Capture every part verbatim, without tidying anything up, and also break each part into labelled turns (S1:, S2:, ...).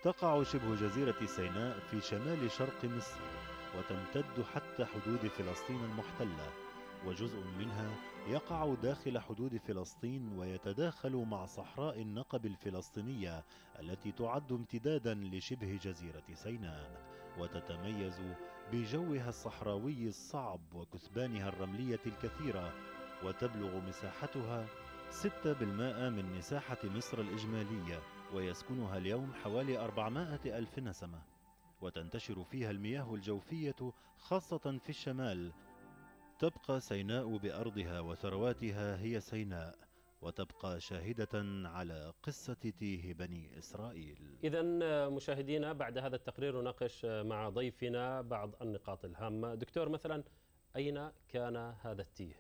S1: تقع شبه جزيرة سيناء في شمال شرق مصر، وتمتد حتى حدود فلسطين المحتلة، وجزء منها يقع داخل حدود فلسطين ويتداخل مع صحراء النقب الفلسطينية التي تعد امتدادا لشبه جزيرة سيناء، وتتميز بجوها الصحراوي الصعب وكثبانها الرملية الكثيرة، وتبلغ مساحتها ستة بالمائة من مساحة مصر الإجمالية، ويسكنها اليوم حوالي أربعمائة ألف نسمة، وتنتشر فيها المياه الجوفية خاصة في الشمال. تبقى سيناء بأرضها وثرواتها هي سيناء، وتبقى شاهدة على قصة تيه بني إسرائيل.
S2: إذن مشاهدينا، بعد هذا التقرير نناقش مع ضيفنا بعض النقاط الهامة. دكتور، مثلا أين كان هذا التيه؟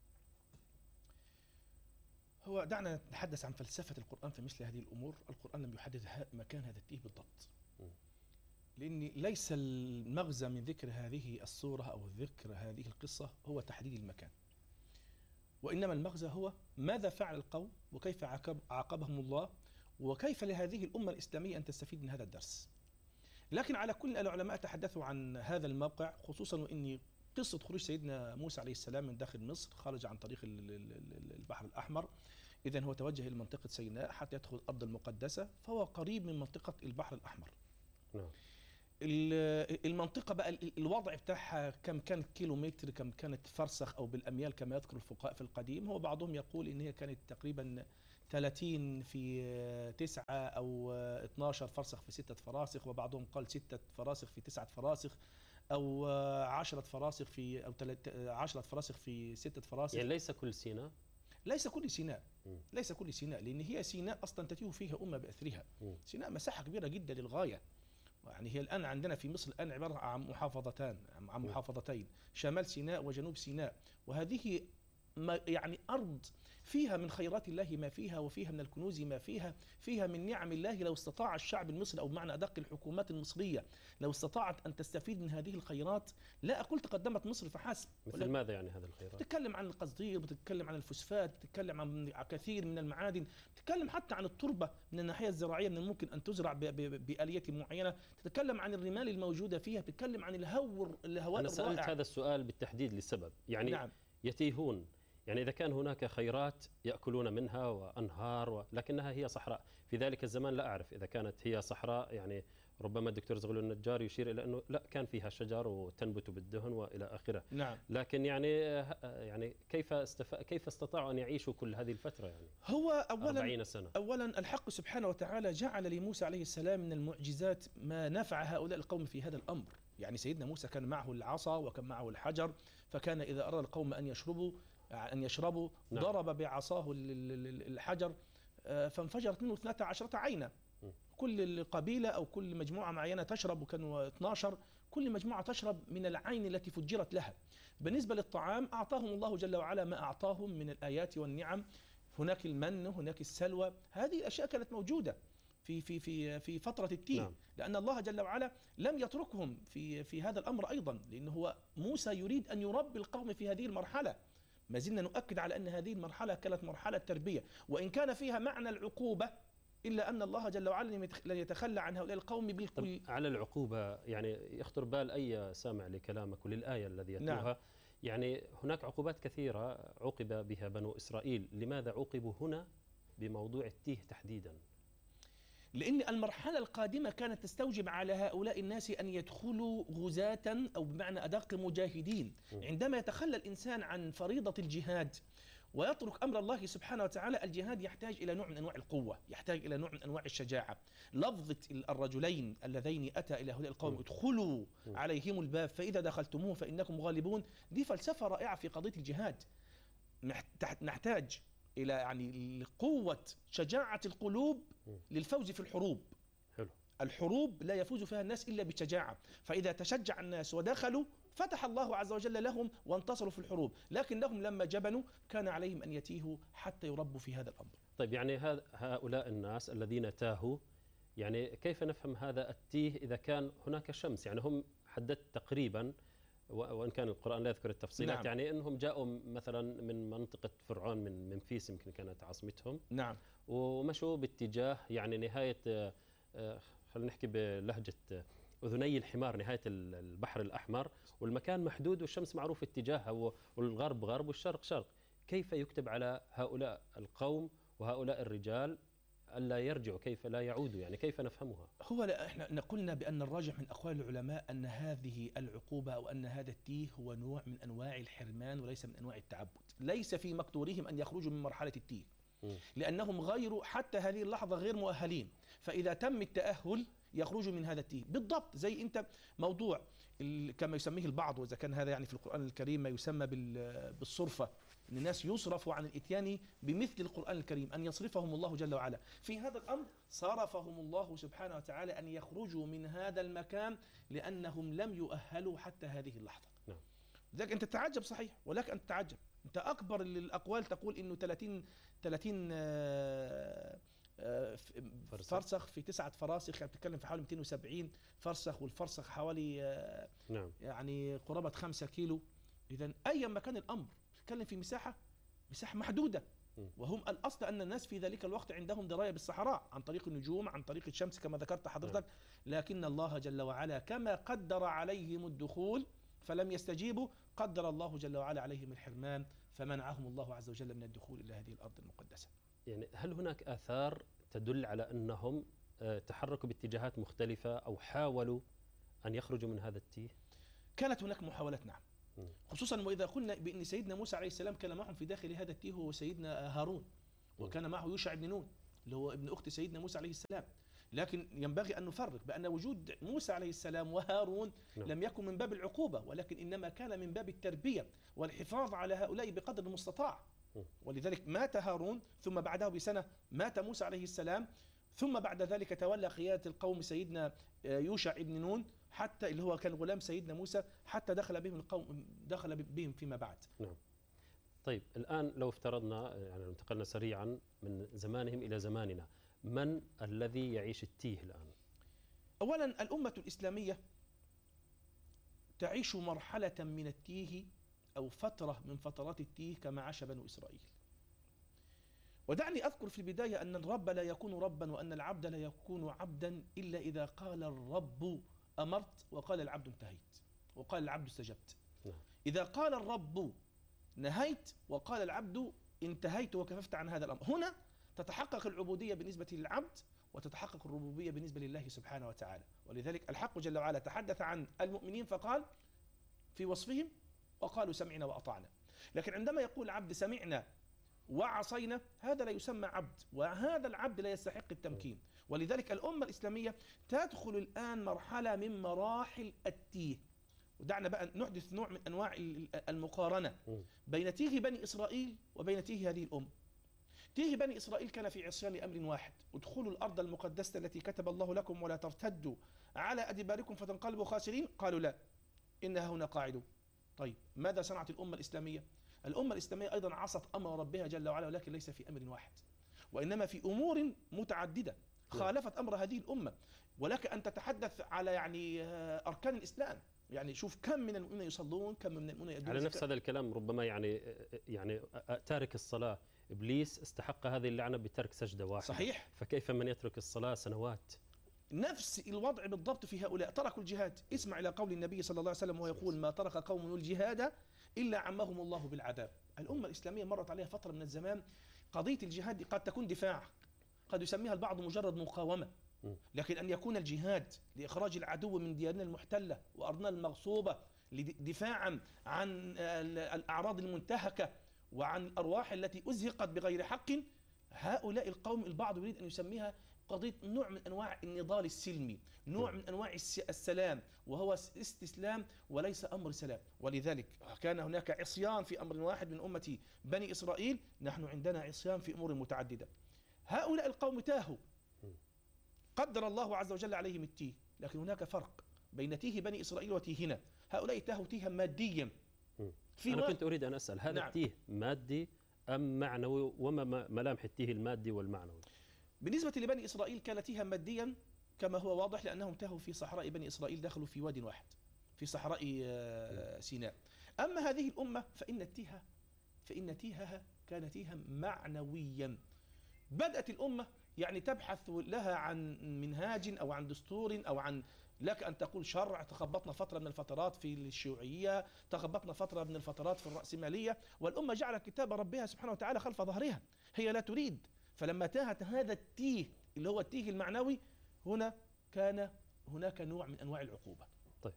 S3: هو دعنا نتحدث عن فلسفة القرآن في مثل هذه الأمور. القرآن لم يحدد مكان هذا التيه بالضبط، لأن ليس المغزى من ذكر هذه الصورة أو ذكر هذه القصة هو تحديد المكان، وإنما المغزى هو ماذا فعل القوم وكيف عاقب عاقبهم الله، وكيف لهذه الأمة الإسلامية أن تستفيد من هذا الدرس. لكن على كل العلماء تحدثوا عن هذا الموقع، خصوصا وإن قصة خروج سيدنا موسى عليه السلام من داخل مصر خرج عن طريق البحر الأحمر، إذن هو توجه إلى منطقة سيناء حتى يدخل الأرض المقدسة، فهو قريب من منطقة البحر الأحمر. نعم. المنطقة بقى الوضع بتاعها كم كانت كيلومتر، كم كانت فرسخ أو بالأميال كما يذكر الفقهاء في القديم. هو بعضهم يقول إن هي كانت تقريبا ثلاثين في تسعة أو اثني عشر فرسخ في ستة فراسخ، وبعضهم قال ستة فراسخ في تسعة فراسخ، أو عشرة فراسخ في أو عشرة فراسخ في ستة فراسخ.
S2: يعني ليس كل سيناء،
S3: ليس كل سيناء ليس كل سيناء لأن هي سيناء أصلا تتيه فيها أمة بأثرها. سيناء مساحة كبيرة جدا للغاية، يعني هي الآن عندنا في مصر الآن عبارة عن محافظتان عن محافظتين، شمال سيناء وجنوب سيناء، وهذه ما يعني أرض فيها من خيرات الله ما فيها، وفيها من الكنوز ما فيها، فيها من نعم الله. لو استطاع الشعب المصري أو بمعنى أدق الحكومات المصرية لو استطاعت أن تستفيد من هذه الخيرات، لا أقول تقدمت مصر فحسب.
S2: مثل ماذا يعني هذه الخيرات؟
S3: بتتكلم عن القصدير، بتتكلم عن الفوسفات، بتتكلم عن كثير من المعادن، بتتكلم حتى عن التربة من الناحية الزراعية من الممكن أن تزرع بآلية معينة، تتكلم عن الرمال الموجودة فيها، بتتكلم عن الهور الهواء
S2: أنا سألت
S3: الرائع.
S2: هذا السؤال بالتحديد لسبب، يعني
S3: نعم.
S2: يتيهون، يعني إذا كان هناك خيرات يأكلون منها وأنهار و... لكنها هي صحراء. في ذلك الزمان لا أعرف إذا كانت هي صحراء، يعني ربما الدكتور زغلول النجار يشير إلى أنه لا، كان فيها شجر وتنبت بالدهن وإلى آخره.
S3: نعم.
S2: لكن يعني يعني كيف استف... كيف استطاعوا أن يعيشوا كل هذه الفترة؟ يعني
S3: هو أولا
S2: أربعين سنة.
S3: أولا الحق سبحانه وتعالى جعل لموسى عليه السلام من المعجزات ما نفع هؤلاء القوم في هذا الأمر. يعني سيدنا موسى كان معه العصا وكان معه الحجر، فكان إذا أراد القوم أن يشربوا أن يشربوا نعم. ضرب بعصاه الحجر فانفجرت منه اثنتا عشرة عينا. كل قبيلة أو كل مجموعة معينة تشرب، وكانوا اثني عشر، كل مجموعة تشرب من العين التي فجرت لها. بالنسبة للطعام أعطاهم الله جل وعلا ما أعطاهم من الآيات والنعم، هناك المن، هناك السلوى، هذه الأشياء كانت موجودة في في في في فترة التيه. نعم. لأن الله جل وعلا لم يتركهم في في هذا الأمر أيضا، لأنه هو موسى يريد أن يربي القوم في هذه المرحلة. ما زلنا نؤكد على أن هذه المرحلة كانت مرحلة تربية، وإن كان فيها معنى العقوبة، إلا أن الله جل وعلا لن يتخلى عن هؤلاء القوم بالكل.
S2: على العقوبة، يعني يخطر بال أي سامع لكلامك وللآية الذي يتلوها. نعم. يعني هناك عقوبات كثيرة عوقب بها بنو إسرائيل، لماذا عوقبوا هنا بموضوع التيه تحديدا؟
S3: لأن المرحلة القادمة كانت تستوجب على هؤلاء الناس أن يدخلوا غزاة أو بمعنى أدق مجاهدين. عندما يتخلى الإنسان عن فريضة الجهاد ويترك أمر الله سبحانه وتعالى، الجهاد يحتاج إلى نوع من أنواع القوة، يحتاج إلى نوع من أنواع الشجاعة. لفظة الرجلين اللذين أتى إلى هؤلاء القوم ادخلوا عليهم الباب فإذا دخلتموه فإنكم غالبون، دي فلسفة رائعة في قضية الجهاد. نحتاج إلى يعني قوة شجاعة القلوب للفوز في الحروب. حلو. الحروب لا يفوز فيها الناس إلا بشجاعة، فإذا تشجع الناس ودخلوا فتح الله عز وجل لهم وانتصروا في الحروب، لكنهم لما جبنوا كان عليهم أن يتيهوا حتى يربوا في هذا الأمر.
S2: طيب، يعني هؤلاء الناس الذين تاهوا، يعني كيف نفهم هذا التيه إذا كان هناك شمس؟ يعني هم حددت تقريبا، وإن كان القرآن لا يذكر التفصيلات. نعم. يعني أنهم جاءوا مثلا من منطقة فرعون، من منفيس يمكن كانت عاصمتهم.
S3: نعم.
S2: ومشوا باتجاه يعني نهاية خلينا نحكي بلهجة أذني الحمار، نهاية البحر الأحمر، والمكان محدود والشمس معروف اتجاهها، والغرب غرب والشرق شرق. كيف يكتب على هؤلاء القوم وهؤلاء الرجال ألا يرجعوا؟ كيف لا يعودوا؟ يعني كيف نفهمها؟
S3: هو لا، احنا قلنا بأن الراجح من أقوال العلماء أن هذه العقوبة أو أن هذا التيه هو نوع من أنواع الحرمان وليس من أنواع التعبد. ليس في مقدورهم أن يخرجوا من مرحلة التيه، لأنهم غير حتى هذه اللحظة غير مؤهلين. فإذا تم التأهل يخرجوا من هذا التيه بالضبط. زي أنت موضوع كما يسميه البعض، وإذا كان هذا يعني في القرآن الكريم ما يسمى بالصرفة، أن الناس يصرفوا عن الإتيان بمثل القرآن الكريم، أن يصرفهم الله جل وعلا. في هذا الأمر صرفهم الله سبحانه وتعالى أن يخرجوا من هذا المكان لأنهم لم يؤهلوا حتى هذه اللحظة.
S2: نعم.
S3: لذلك أنت تتعجب صحيح، ولك أن تتعجب. أنت أكبر الأقوال تقول إنه ثلاثين ثلاثين فرسخ في تسعة فراسخ، يعني بتتكلم في حوالي مئتين وسبعين فرسخ، والفرسخ حوالي
S2: نعم.
S3: يعني قرابة خمسة كيلو. إذن أي مكان الأمر تتكلم في مساحة مساحة محدودة، وهم الأصل أن الناس في ذلك الوقت عندهم دراية بالصحراء عن طريق النجوم، عن طريق الشمس كما ذكرت حضرتك. لكن الله جل وعلا كما قدر عليهم الدخول فلم يستجيبوا، قدر الله جل وعلا عليهم الحرمان فمنعهم الله عز وجل من الدخول إلى هذه الأرض المقدسة.
S2: يعني هل هناك آثار تدل على أنهم تحركوا باتجاهات مختلفة أو حاولوا أن يخرجوا من هذا التيه؟
S3: كانت هناك محاولات، نعم، خصوصا وإذا قلنا بأن سيدنا موسى عليه السلام كان معهم في داخل هذا التيه هو سيدنا هارون، وكان معه يوشع بن نون اللي هو ابن أخت سيدنا موسى عليه السلام. لكن ينبغي أن نفرق بأن وجود موسى عليه السلام وهارون
S2: نعم.
S3: لم يكن من باب العقوبة، ولكن إنما كان من باب التربية والحفاظ على هؤلاء بقدر المستطاع. ولذلك مات هارون، ثم بعده بسنة مات موسى عليه السلام، ثم بعد ذلك تولى قيادة القوم سيدنا يوشع ابن نون، حتى اللي هو كان غلام سيدنا موسى، حتى دخل بهم القوم دخل بهم فيما بعد.
S2: نعم. طيب الآن لو افترضنا يعني انتقلنا سريعا من زمانهم إلى زماننا، من الذي يعيش التيه الآن؟
S3: أولا الأمة الإسلامية تعيش مرحلة من التيه أو فترة من فترات التيه كما عاش بنو إسرائيل. ودعني أذكر في البداية أن الرب لا يكون ربا وأن العبد لا يكون عبدا إلا إذا قال الرب أمرت وقال العبد انتهيت وقال العبد استجبت. إذا قال الرب نهيت وقال العبد انتهيت وكففت عن هذا الأمر، هنا تتحقق العبودية بالنسبة للعبد وتتحقق الربوبية بالنسبة لله سبحانه وتعالى. ولذلك الحق جل وعلا تحدث عن المؤمنين فقال في وصفهم وقالوا سمعنا وأطعنا. لكن عندما يقول العبد سمعنا وعصينا هذا لا يسمى عبد، وهذا العبد لا يستحق التمكين. ولذلك الأمة الإسلامية تدخل الآن مرحلة من مراحل التيه. ودعنا بقى نحدث نوع من أنواع المقارنة بين تيه بني إسرائيل وبين تيه هذه الأمة. تيه بني إسرائيل كان في عصيان لأمر واحد: ادخلوا الأرض المقدسة التي كتب الله لكم ولا ترتدوا على أدباركم فتنقلبوا خاسرين. قالوا لا، إنها هنا قاعدون. طيب ماذا صنعت الأمة الإسلامية؟ الأمة الإسلامية أيضا عصت أمر ربها جل وعلا، ولكن ليس في أمر واحد، وإنما في أمور متعددة خالفت أمر هذه الأمة. ولك أن تتحدث على يعني أركان الإسلام، يعني شوف كم من المؤمنين يصلون، كم من المؤمنين يدعون.
S2: على نفس هذا الكلام ربما يعني يعني تارك الصلاة إبليس استحق هذه اللعنة بترك سجدة واحدة.
S3: صحيح.
S2: فكيف من يترك الصلاة سنوات؟
S3: نفس الوضع بالضبط في هؤلاء، تركوا الجهاد. اسمع إلى قول النبي صلى الله عليه وسلم ويقول: ما ترك قوم الجهاد إلا عمهم الله بالعذاب. الأمة الإسلامية مرت عليها فترة من الزمان قضية الجهاد قد تكون دفاع، قد يسميها البعض مجرد مقاومة، لكن أن يكون الجهاد لإخراج العدو من ديارنا المحتلة وأرضنا المغصوبة، دفاعا عن الأعراض المنتهكة وعن الأرواح التي أزهقت بغير حق، هؤلاء القوم البعض يريد أن يسميها قضية نوع من أنواع النضال السلمي، نوع من أنواع السلام، وهو استسلام وليس أمر سلام. ولذلك كان هناك عصيان في أمر واحد من أمة بني إسرائيل، نحن عندنا عصيان في أمور متعددة. هؤلاء القوم تاهوا، قدر الله عز وجل عليهم التيه، لكن هناك فرق بين تيه بني إسرائيل وتيهنا. هؤلاء تاهوا تيها ماديا.
S2: في أنا كنت أريد أن أسأل، هذا نعم. التيه مادي أم معنوي؟ وما ملامح التيه المادي والمعنوي؟
S3: بالنسبة لبني إسرائيل كان تيها ماديا كما هو واضح، لأنهم تاهوا في صحراء بني إسرائيل، دخلوا في واد واحد في صحراء سيناء. أما هذه الأمة فإن التيها فإن تيهها كان تيها معنويا. بدأت الأمة يعني تبحث لها عن منهاج أو عن دستور أو عن، لك أن تقول شرع. تخبطنا فترة من الفترات في الشيوعية، تخبطنا فترة من الفترات في الرأسمالية، والأمة جعلت كتاب ربها سبحانه وتعالى خلف ظهرها، هي لا تريد. فلما تاهت هذا التيه اللي هو التيه المعنوي، هنا كان هناك نوع من أنواع العقوبة.
S2: طيب.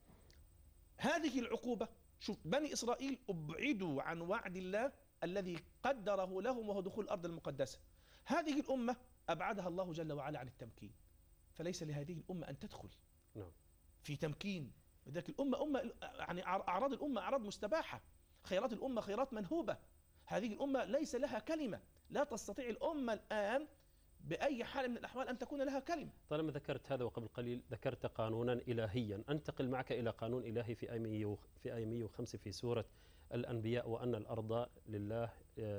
S3: هذه العقوبة، شوف، بني إسرائيل أبعدوا عن وعد الله الذي قدره لهم وهو دخول الأرض المقدسة. هذه الأمة أبعدها الله جل وعلا عن التمكين، فليس لهذه الأمة أن تدخل
S2: نعم.
S3: في تمكين. لذلك الأمة أمة يعني أعراض الأمة أعراض مستباحة، خيرات الأمة خيرات منهوبة. هذه الأمة ليس لها كلمة، لا تستطيع الأمة الآن بأي حال من الأحوال أن تكون لها كلمة.
S2: طالما ذكرت هذا وقبل قليل ذكرت قانونا إلهيا، أنتقل معك إلى قانون إلهي في آية في آية مئة وخمسة في سورة الأنبياء: وأن الأرض لله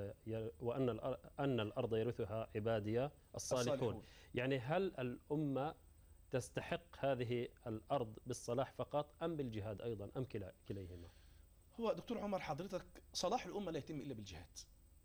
S2: وأن أن الأرض يرثها عبادي الصالحون. الصالحون. يعني هل الأمة تستحق هذه الأرض بالصلاح فقط أم بالجهاد أيضا أم كلا كليهما؟
S3: هو دكتور عمر، حضرتك صلاح الأمة لا يتم إلا بالجهاد.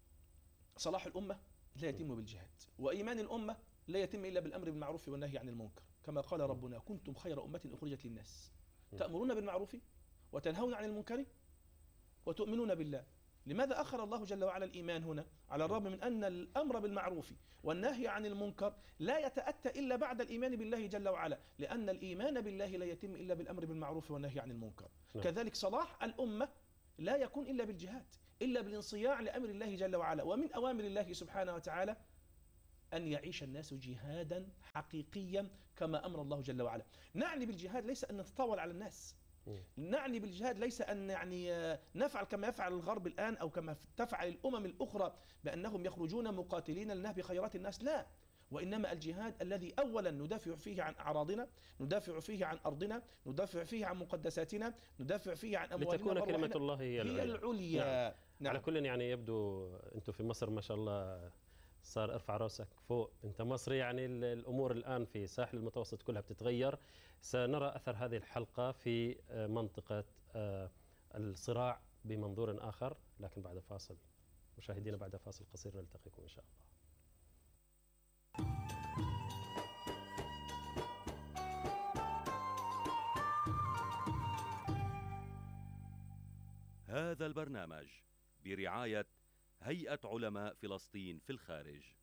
S3: صلاح الأمة لا يتم بالجهاد، وإيمان الأمة لا يتم إلا بالأمر بالمعروف والنهي عن المنكر، كما قال ربنا: كنتم خير أمة أخرجت للناس تأمرون بالمعروف وتنهون عن المنكر وتؤمنون بالله. لماذا أخر الله جل وعلا الإيمان هنا، على الرغم من أن الأمر بالمعروف والنهي عن المنكر لا يتأتى إلا بعد الإيمان بالله جل وعلا؟ لأن الإيمان بالله لا يتم إلا بالأمر بالمعروف والنهي عن المنكر. نعم. كذلك صلاح الأمة لا يكون إلا بالجهاد، إلا بالانصياع لأمر الله جل وعلا. ومن أوامر الله سبحانه وتعالى أن يعيش الناس جهادا حقيقيا كما أمر الله جل وعلا. نعني بالجهاد ليس أن نتطاول على الناس، نعني بالجهاد ليس أن يعني نفعل كما يفعل الغرب الآن أو كما تفعل الأمم الأخرى بأنهم يخرجون مقاتلين لنهب خيرات الناس، لا. وإنما الجهاد الذي أولا ندافع فيه عن أعراضنا، ندافع فيه عن أرضنا، ندافع فيه عن مقدساتنا، ندافع فيه عن أموالنا،
S2: لتكون كلمة الله هي العليا,
S3: هي العليا.
S2: نعم. نعم. على كل يعني يبدو أنتم في مصر ما شاء الله صار ارفع راسك فوق، أنت مصري، يعني الأمور الآن في ساحل المتوسط كلها بتتغير. سنرى أثر هذه الحلقة في منطقة الصراع بمنظور آخر، لكن بعد فاصل. مشاهدينا بعد فاصل قصير نلتقيكم إن شاء الله.
S4: هذا البرنامج برعاية هيئة علماء فلسطين في الخارج.